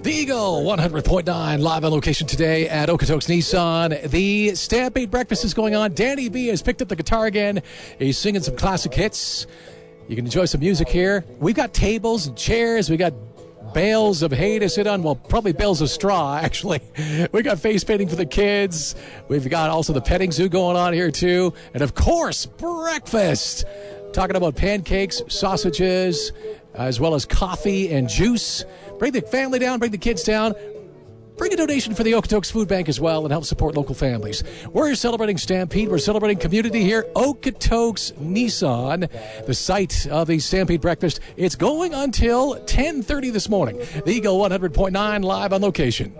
The Eagle 100.9 live on location today at Okotoks Nissan. The Stampede Breakfast is going on. Danny B has picked up the guitar again. He's singing some classic hits. You can enjoy some music here. We've got tables and chairs. We got bales of hay to sit on. Well, probably bales of straw, actually. We got face painting for the kids. We've got also the petting zoo going on here, too. And, of course, breakfast. Talking about pancakes, sausages, as well as coffee and juice. Bring the family down, bring the kids down. Bring a donation for the Okotoks Food Bank as well and help support local families. We're celebrating Stampede. We're celebrating community here. Okotoks Nissan, the site of the Stampede Breakfast. It's going until 10:30 this morning. The Eagle 100.9 live on location.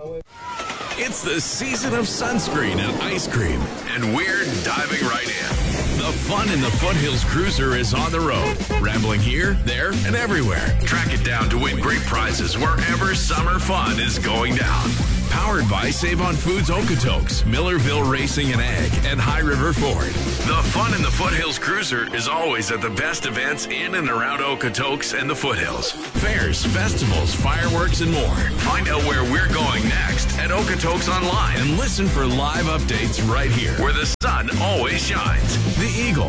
It's the season of sunscreen and ice cream, and we're diving right in. The fun in the Foothills Cruiser is on the road, rambling here, there, and everywhere. Track it down to win great prizes wherever summer fun is going down. Powered by Save on Foods Okotoks, Millerville Racing and Ag, and High River Ford. The fun in the Foothills Cruiser is always at the best events in and around Okotoks and the Foothills. Fairs, festivals, fireworks, and more. Find out where we're going next at Okotoks Online and listen for live updates right here, where the sun always shines. The Eagle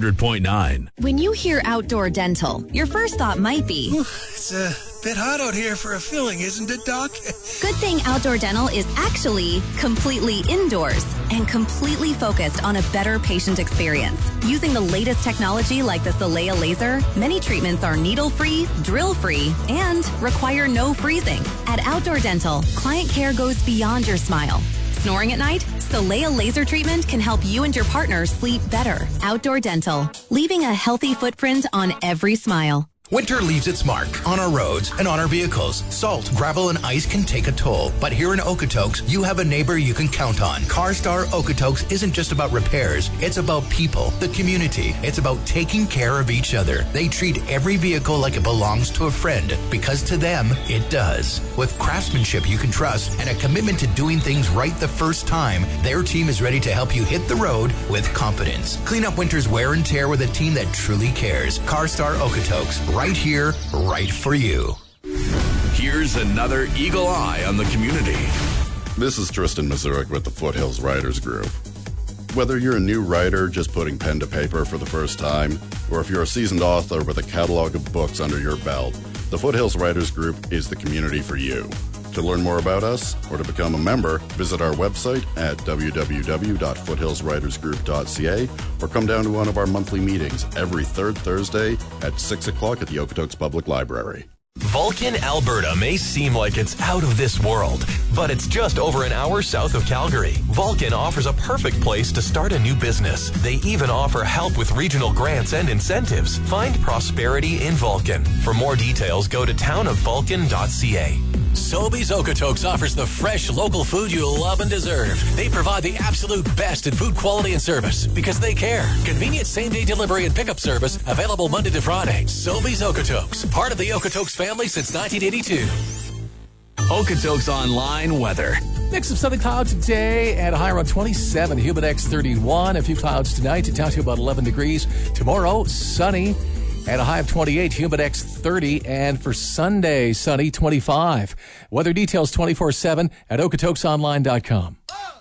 100.9. When you hear outdoor dental, your first thought might be, It's a bit hot out here for a filling, isn't it, Doc? good thing outdoor dental is actually completely indoors and completely focused on a better patient experience. Using the latest technology like the Solea laser, many treatments are needle-free, drill-free, and require no freezing. At Outdoor Dental, client care goes beyond your smile. Snoring at night? Solea laser treatment can help you and your partner sleep better. Outdoor Dental, leaving a healthy footprint on every smile. Winter leaves its mark on our roads and on our vehicles. Salt, gravel, and ice can take a toll. But here in Okotoks, you have a neighbor you can count on. CarStar Okotoks isn't just about repairs. It's about people, the community. It's about taking care of each other. They treat every vehicle like it belongs to a friend, because to them, it does. With craftsmanship you can trust and a commitment to doing things right the first time, their team is ready to help you hit the road with confidence. Clean up winter's wear and tear with a team that truly cares. CarStar Okotoks, right here, right for you. Here's another Eagle Eye on the community. This is Tristan Mazurek with the Foothills Writers Group. Whether you're a new writer just putting pen to paper for the first time, or if you're a seasoned author with a catalog of books under your belt, the Foothills Writers Group is the community for you. To learn more about us or to become a member, visit our website at www.foothillswritersgroup.ca or come down to one of our monthly meetings every third Thursday at 6 o'clock at the Okotoks Public Library. Vulcan, Alberta may seem like it's out of this world, but it's just over an hour south of Calgary. Vulcan offers a perfect place to start a new business. They even offer help with regional grants and incentives. Find prosperity in Vulcan. For more details, go to townofvulcan.ca. Sobeys Okotoks offers the fresh local food you love and deserve. They provide the absolute best in food quality and service because they care. Convenient same-day delivery and pickup service available Monday to Friday. Sobeys Okotoks, part of the Okotoks family since 1982. Okotoks Online weather. Mix of sunny clouds today and a high around 27. Humidex 31. A few clouds tonight. Down to about 11 degrees. Tomorrow, sunny. And a high of 28, Humidex 30, and for Sunday, sunny 25. Weather details 24/7 at okotoksonline.com.